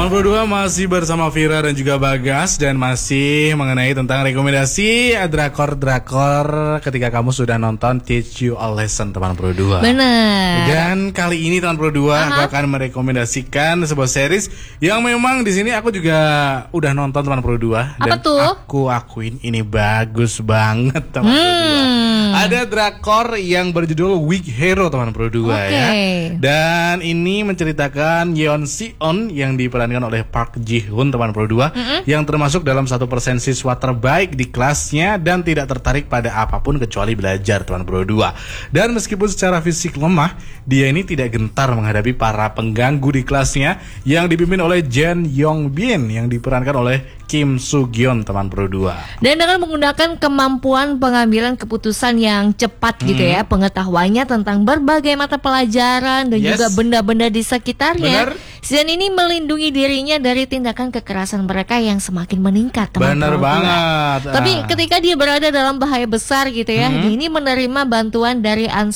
Teman berdua masih bersama Vira dan juga Bagas, dan masih mengenai tentang rekomendasi drakor-drakor ketika kamu sudah nonton Teach You a Lesson, teman berdua. Benar. Dan kali ini teman berdua aku akan merekomendasikan sebuah series yang memang di sini aku juga udah nonton, teman berdua. Apa dan tuh? Aku akuin ini bagus banget, teman berdua. Ada drakor yang berjudul Weak Hero, teman berdua ya. Dan ini menceritakan Yeon Si-on yang diperankan oleh Park Ji-hoon, teman berdua, yang termasuk dalam 1% siswa terbaik di kelasnya dan tidak tertarik pada apapun kecuali belajar, teman berdua. Dan meskipun secara fisik lemah, dia ini tidak gentar menghadapi para pengganggu di kelasnya yang dipimpin oleh Jang Yong-bin yang diperankan oleh Kim Soo-gyeon, teman berdua. Dan dengan menggunakan kemampuan pengambilan keputusan yang cepat gitu ya, pengetahuannya tentang berbagai mata pelajaran dan juga benda-benda di sekitarnya, Sian ini melindungi dirinya dari tindakan kekerasan mereka yang semakin meningkat, teman Bener berdua. banget. Tapi ketika dia berada dalam bahaya besar gitu ya, dia ini menerima bantuan dari An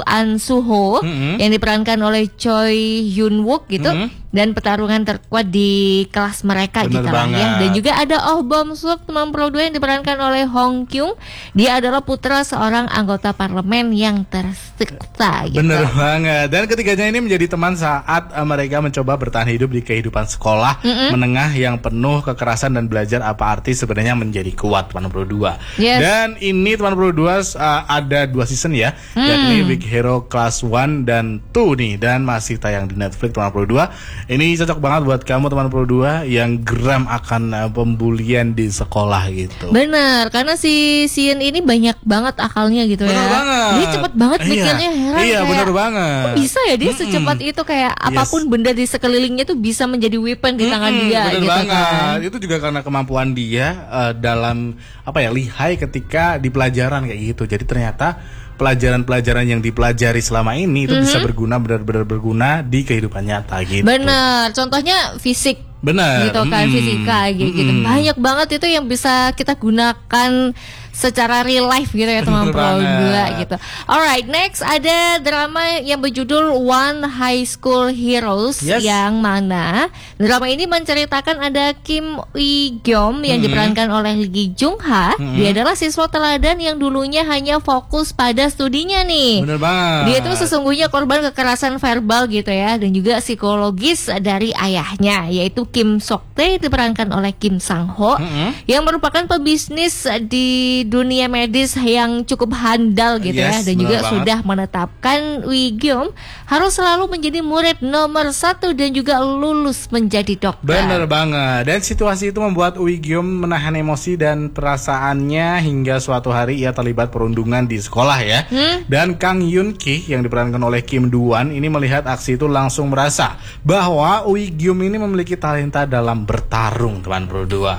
Soo-ho yang diperankan oleh Choi Hyun-wook gitu. Dan pertarungan terkuat di kelas mereka gitu lah ya. Dan juga ada Oh Bom-suk, teman berdua, yang diperankan oleh Hong Kyung. Dia adalah putra seorang anggota parlemen yang tersiksa gitu. Bener banget. Dan ketiganya ini menjadi teman saat mereka mencoba bertahan hidup di kehidupan sekolah menengah yang penuh kekerasan dan belajar apa arti sebenarnya menjadi kuat, teman berdua. Dan ini teman berdua ada 2 season ya, yakni Big Hero Class 1 dan 2 nih, dan masih tayang di Netflix, teman berdua. Ini cocok banget buat kamu, teman berdua, yang geram akan pembulian di sekolah gitu. Bener, karena si Sian ini banyak banget akalnya gitu bener ya. Banget. Dia cepet banget mikirnya, heran. Iya, kayak, bener banget. Kok bisa ya dia secepat itu, kayak apapun benda di sekelilingnya tuh bisa menjadi weapon di tangan dia. Bener gitu banget. Kan. Itu juga karena kemampuan dia dalam lihai ketika di pelajaran kayak gitu. Jadi ternyata pelajaran-pelajaran yang dipelajari selama ini itu bisa berguna, benar-benar berguna di kehidupan nyata gitu. Benar, contohnya fisik. Benar. Gitu kan, fisika gitu. Banyak banget itu yang bisa kita gunakan secara real life gitu ya, teman berdua gitu. Alright, next ada drama yang berjudul One High School Heroes, yang mana drama ini menceritakan ada Kim Ui-gyom yang diperankan oleh Lee Jung-ha. Dia adalah siswa teladan yang dulunya hanya fokus pada studinya nih. Bener banget. Dia itu sesungguhnya korban kekerasan verbal gitu ya, dan juga psikologis dari ayahnya, yaitu Kim Sok-tae diperankan oleh Kim Sang-ho, yang merupakan pebisnis di dunia medis yang cukup handal gitu ya, dan juga sudah menetapkan Ui-gyom harus selalu menjadi murid nomor 1 dan juga lulus menjadi dokter. Bener banget. Dan situasi itu membuat Ui-gyom menahan emosi dan perasaannya hingga suatu hari ia terlibat perundungan di sekolah ya. Dan Kang Yoon-ki yang diperankan oleh Kim Do-won ini melihat aksi itu langsung merasa bahwa Ui-gyom ini memiliki talenta dalam bertarung, teman berdua.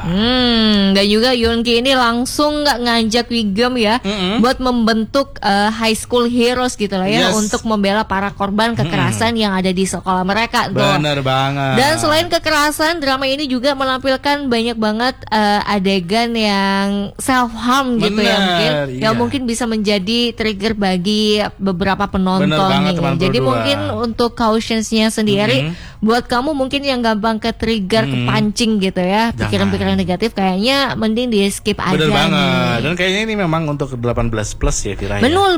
Dan juga Yoon-ki ini langsung ngajak Ui-gyom ya buat membentuk high school heroes gitu lah ya, untuk membela para korban kekerasan yang ada di sekolah mereka. Bener banget. Dan selain kekerasan, drama ini juga menampilkan banyak banget adegan yang self harm gitu ya, mungkin yang mungkin bisa menjadi trigger bagi beberapa penonton nih. Jadi mungkin untuk cautionsnya sendiri buat kamu mungkin yang gampang ke trigger, kepancing gitu ya, pikiran-pikiran negatif, kayaknya mending di skip aja. Bener banget. Dan kayaknya ini memang untuk 18 plus ya, Vira. Betul.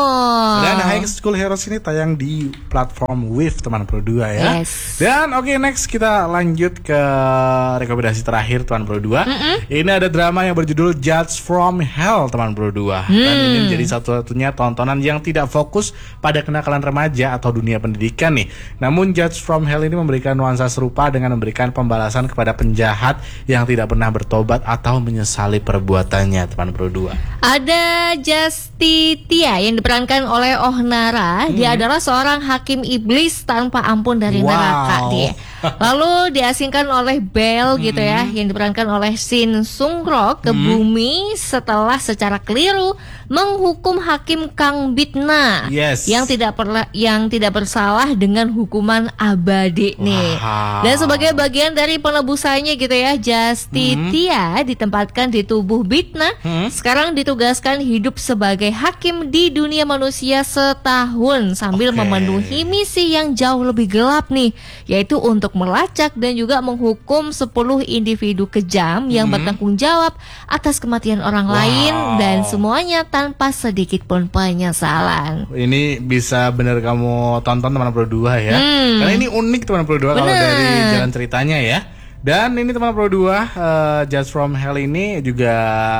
Dan High School Heroes ini tayang di platform Wave, teman berdua ya. Dan next kita lanjut ke rekomendasi terakhir, teman berdua. Ini ada drama yang berjudul Judge from Hell, teman berdua. Dan ini menjadi satu-satunya tontonan yang tidak fokus pada kenakalan remaja atau dunia pendidikan nih. Namun Judge from Hell ini memberikan nuansa serupa dengan memberikan pembalasan kepada penjahat yang tidak pernah bertobat atau menyesali perbuatannya, teman berdua. Ada Justitia yang diperankan oleh Oh Nara. Dia adalah seorang hakim iblis tanpa ampun dari neraka dia. Lalu diasingkan oleh Belle gitu ya, yang diperankan oleh Shin Sung-rok ke bumi setelah secara keliru menghukum hakim Kang Bitna yang tidak bersalah dengan hukuman abadi nih. Dan sebagai bagian dari penebusannya gitu ya, Justitia ditempatkan di tubuh Bitna. Sekarang ditugaskan hidup sebagai hakim di dunia manusia setahun sambil memenuhi misi yang jauh lebih gelap nih, yaitu untuk untuk melacak dan juga menghukum 10 individu kejam yang bertanggung jawab atas kematian orang lain, dan semuanya tanpa sedikit pun penyesalan. Ini bisa bener kamu tonton teman Pro 2 ya. Karena ini unik teman Pro 2 kalau dari jalan ceritanya ya. Dan ini teman Pro 2 Just From Hell ini juga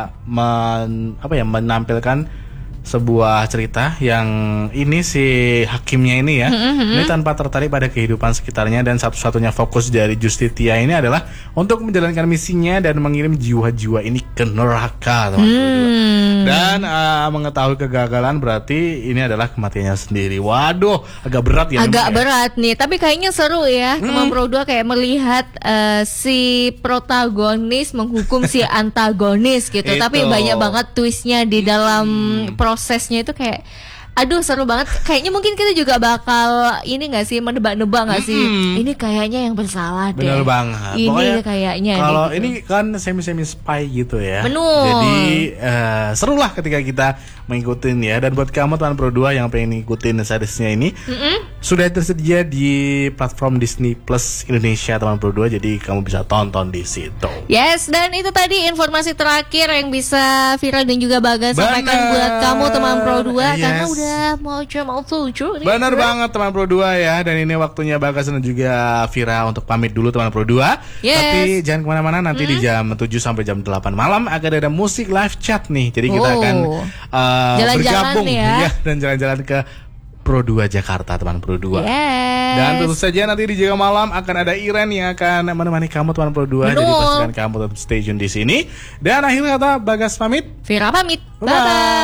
menampilkan sebuah cerita yang ini si hakimnya ini ya, ini tanpa tertarik pada kehidupan sekitarnya, dan satu-satunya fokus dari Justitia ini adalah untuk menjalankan misinya dan mengirim jiwa-jiwa ini ke neraka, teman-teman. Dan mengetahui kegagalan berarti ini adalah kematiannya sendiri. Waduh, agak berat ya. Agak berat nih, tapi kayaknya seru ya. Teman Pro 2 kayak melihat si protagonis menghukum si antagonis gitu. Tapi banyak banget twistnya di dalam prosesnya itu, kayak aduh seru banget. Kayaknya mungkin kita juga bakal ini gak sih, menebak-nebak gak sih, ini kayaknya yang bersalah deh. Bener banget. Ini pokoknya kayaknya kalau gitu. ini kan semi-semi spy gitu ya. Bener. Jadi seru lah ketika kita mengikutin ya. Dan buat kamu teman Pro 2 yang pengen ngikutin seriesnya ini, sudah tersedia di platform Disney Plus Indonesia teman Pro 2. Jadi kamu bisa tonton di situ. Yes, dan itu tadi informasi terakhir yang bisa Vira dan juga Bagas sampaikan buat kamu teman Pro 2. Karena udah mau jam 7. Benar banget teman Pro 2 ya. Dan ini waktunya Bagas dan juga Vira untuk pamit dulu teman Pro 2. Tapi jangan kemana-mana, nanti di jam 7 sampai jam 8 malam akan ada musik live chat nih. Jadi kita akan bergabung ya, dan jalan-jalan ke Pro 2 Jakarta teman Pro 2. Dan tentu saja nanti di Jaga Malam akan ada Iren yang akan menemani kamu teman Pro 2. Jadi pastikan kamu tetap stay tune di sini. Dan akhir kata Bagas pamit, Vira pamit. Bye.